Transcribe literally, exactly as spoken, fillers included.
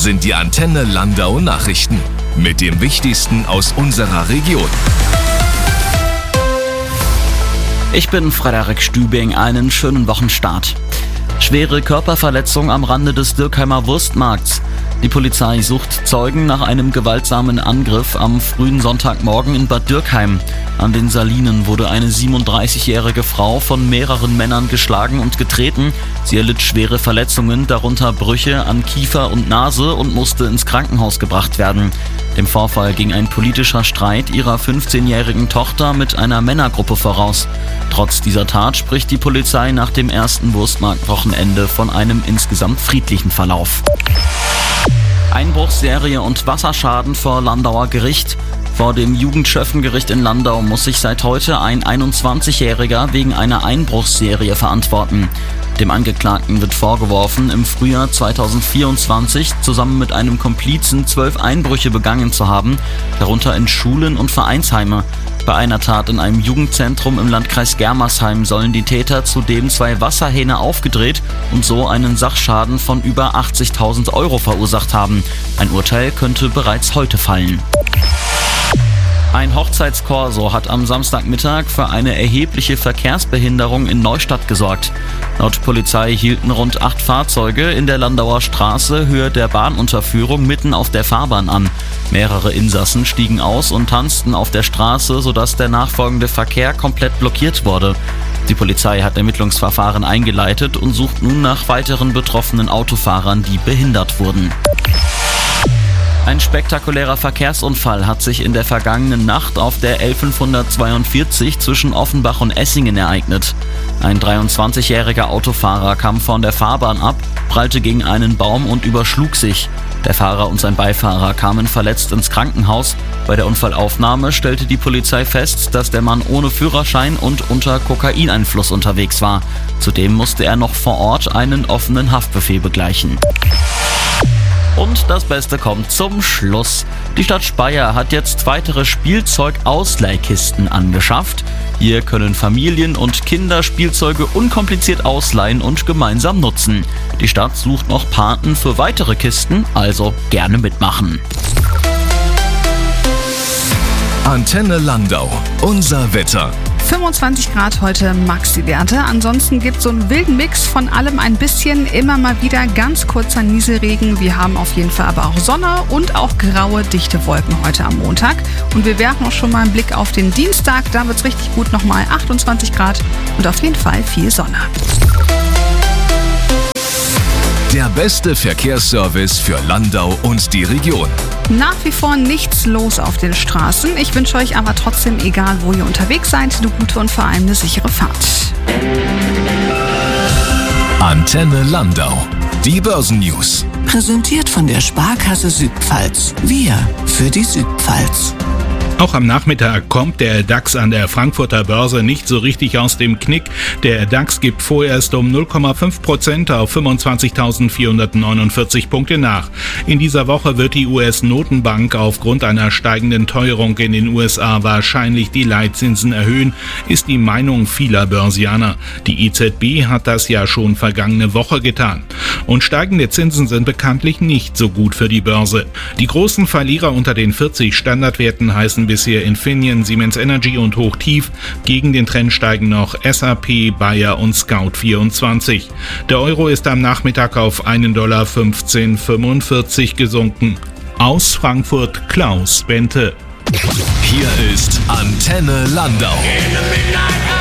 sind die Antenne Landau Nachrichten mit dem Wichtigsten aus unserer Region. Ich bin Frederik Stübing, einen schönen Wochenstart. Schwere Körperverletzung am Rande des Dürkheimer Wurstmarkts. Die Polizei sucht Zeugen nach einem gewaltsamen Angriff am frühen Sonntagmorgen in Bad Dürkheim. An den Salinen wurde eine siebenunddreißigjährige Frau von mehreren Männern geschlagen und getreten. Sie erlitt schwere Verletzungen, darunter Brüche an Kiefer und Nase und musste ins Krankenhaus gebracht werden. Dem Vorfall ging ein politischer Streit ihrer fünfzehnjährigen Tochter mit einer Männergruppe voraus. Trotz dieser Tat spricht die Polizei nach dem ersten Wurstmarktwochenende von einem insgesamt friedlichen Verlauf. Einbruchsserie und Wasserschaden vor Landauer Gericht. Vor dem Jugendschöffengericht in Landau muss sich seit heute ein einundzwanzigjähriger wegen einer Einbruchsserie verantworten. Dem Angeklagten wird vorgeworfen, im Frühjahr zweitausendvierundzwanzig zusammen mit einem Komplizen zwölf Einbrüche begangen zu haben, darunter in Schulen und Vereinsheime. Bei einer Tat in einem Jugendzentrum im Landkreis Germersheim sollen die Täter zudem zwei Wasserhähne aufgedreht und so einen Sachschaden von über achtzigtausend Euro verursacht haben. Ein Urteil könnte bereits heute fallen. Ein Hochzeitskorso hat am Samstagmittag für eine erhebliche Verkehrsbehinderung in Neustadt gesorgt. Laut Polizei hielten rund acht Fahrzeuge in der Landauer Straße Höhe der Bahnunterführung mitten auf der Fahrbahn an. Mehrere Insassen stiegen aus und tanzten auf der Straße, sodass der nachfolgende Verkehr komplett blockiert wurde. Die Polizei hat Ermittlungsverfahren eingeleitet und sucht nun nach weiteren betroffenen Autofahrern, die behindert wurden. Ein spektakulärer Verkehrsunfall hat sich in der vergangenen Nacht auf der elfhundertzweiundvierzig zwischen Offenbach und Essingen ereignet. Ein dreiundzwanzigjähriger Autofahrer kam von der Fahrbahn ab, prallte gegen einen Baum und überschlug sich. Der Fahrer und sein Beifahrer kamen verletzt ins Krankenhaus. Bei der Unfallaufnahme stellte die Polizei fest, dass der Mann ohne Führerschein und unter Kokaineinfluss unterwegs war. Zudem musste er noch vor Ort einen offenen Haftbefehl begleichen. Und das Beste kommt zum Schluss. Die Stadt Speyer hat jetzt weitere Spielzeug-Ausleihkisten angeschafft. Hier können Familien und Kinder Spielzeuge unkompliziert ausleihen und gemeinsam nutzen. Die Stadt sucht noch Paten für weitere Kisten, also gerne mitmachen. Antenne Landau, unser Wetter. fünfundzwanzig Grad heute Maxi-Werte. Ansonsten gibt es so einen wilden Mix von allem ein bisschen. Immer mal wieder ganz kurzer Nieselregen. Wir haben auf jeden Fall aber auch Sonne und auch graue, dichte Wolken heute am Montag. Und wir werfen auch schon mal einen Blick auf den Dienstag. Da wird es richtig gut, nochmal achtundzwanzig Grad und auf jeden Fall viel Sonne. Der beste Verkehrsservice für Landau und die Region. Nach wie vor nichts los auf den Straßen. Ich wünsche euch aber trotzdem, egal wo ihr unterwegs seid, eine gute und vor allem eine sichere Fahrt. Antenne Landau. Die Börsennews. Präsentiert von der Sparkasse Südpfalz. Wir für die Südpfalz. Auch am Nachmittag kommt der DAX an der Frankfurter Börse nicht so richtig aus dem Knick. Der DAX gibt vorerst um null Komma fünf Prozent auf fünfundzwanzigtausendvierhundertneunundvierzig Punkte nach. In dieser Woche wird die U S-Notenbank aufgrund einer steigenden Teuerung in den U S A wahrscheinlich die Leitzinsen erhöhen, ist die Meinung vieler Börsianer. Die E Z B hat das ja schon vergangene Woche getan. Und steigende Zinsen sind bekanntlich nicht so gut für die Börse. Die großen Verlierer unter den vierzig Standardwerten heißen bisher Infineon, Siemens Energy und Hochtief. Gegen den Trend steigen noch S A P, Bayer und Scout vierundzwanzig. Der Euro ist am Nachmittag auf einen Dollar fünfzehn fünfundvierzig gesunken. Aus Frankfurt Klaus Bente. Hier ist Antenne Landau.